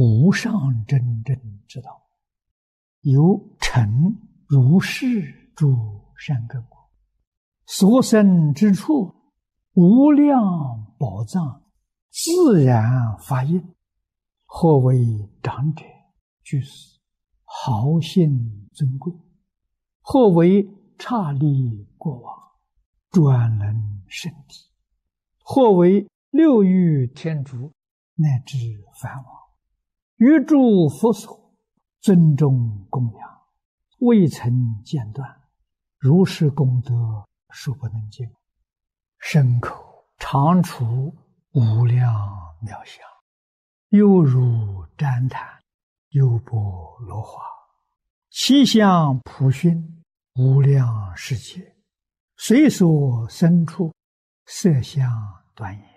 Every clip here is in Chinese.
无上真正之道，由成如是诸善根果，所生之处，无量宝藏自然发应。或为长者居士，豪信尊贵；或为刹利国王，专能圣体；或为六欲天竺，乃至梵王，于诸佛所尊重供养，未曾间断，如是功德数不能尽，身口常处无量妙相，犹如旃檀，优波罗花，其相普熏无量世界，随所生处，色相端严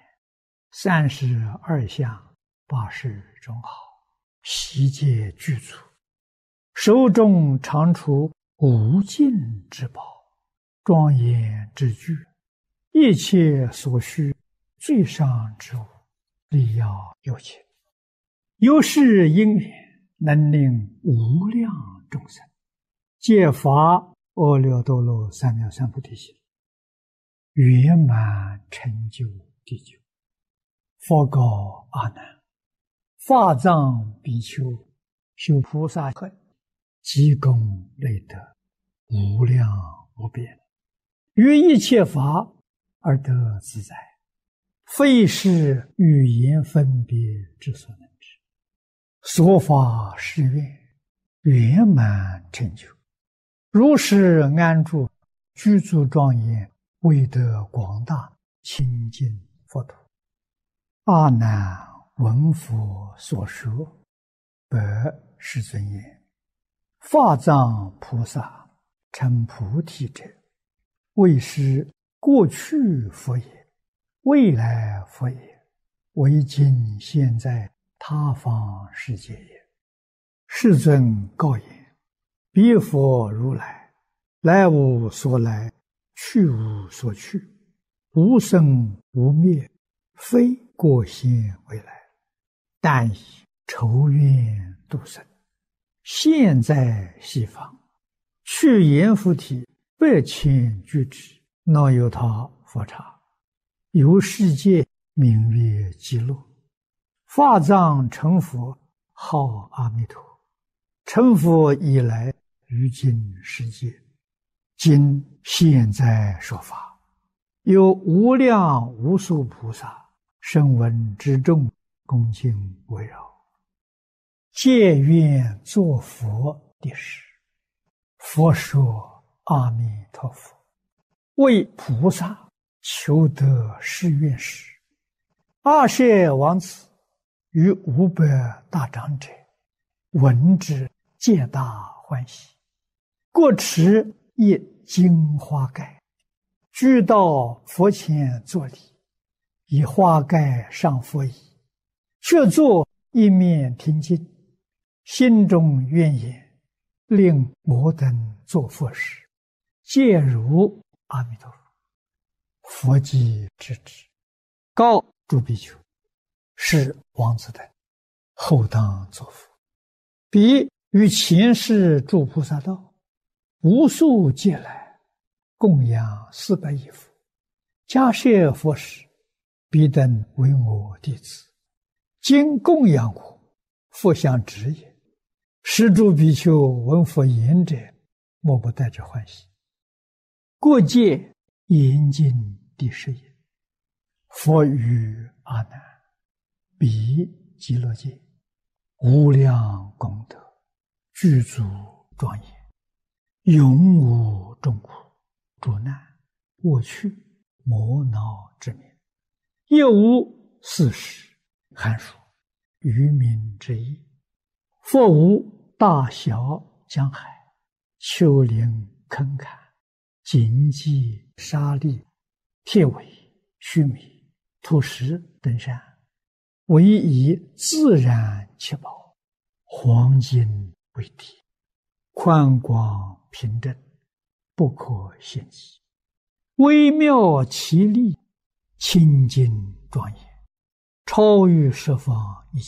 ，32相80种好，悉皆具足，手中常处无尽之宝，庄严之具，一切所需最上之物，力要有情，由是因缘，能令无量众生皆发阿耨多罗三藐三菩提心，圆满成就地久。佛告阿难：法藏比丘修菩萨恨，积功累德，无量无边，于一切法而得自在，非是语言分别之所能知。所发誓愿，圆满成就，如是安住，具足庄严，为得广大清净佛土。阿难闻佛所说，白世尊言：法藏菩萨成菩提者，为是过去佛也，未来佛也，为今现在他方世界也。世尊告言：彼佛如来，来无所来，去无所去，无生无灭，非过现未来，但以筹愿度生，现在西方，去阎浮提8,000俱胝，那由他佛刹，由世界名曰极乐。法藏成佛，号阿弥陀。成佛以来，于今世界，今现在说法，有无量无数菩萨声闻之众，恭敬围绕，皆愿作佛的事。佛说：阿弥陀佛，为菩萨求得誓愿时，阿舍王子与500大长者闻之，皆大欢喜，各持一金花盖，俱到佛前作礼，以花盖上佛椅，却坐一面听经，心中愿言：令我等作佛时，皆如阿弥陀佛。佛即知之，告诸比丘：是王子等后当作佛。彼于前世诸菩萨道，无数劫来，供养400亿佛，迦叶佛时，彼等为我弟子，今供养我，佛相指也。是诸比丘闻佛言者，莫不带着欢喜。过界严禁第10也。佛语阿难：彼极乐界，无量功德，具足庄严，永无众苦、诸难、恶趣、魔恼之名，亦无四时、寒暑、愚民之意。佛无大小江海、丘陵坑坎、荆棘沙砾、铁苇须弥、土石等山，唯以自然七宝，黄金为底，宽广平正，不可限计，微妙奇丽，清净庄严，超于十方一切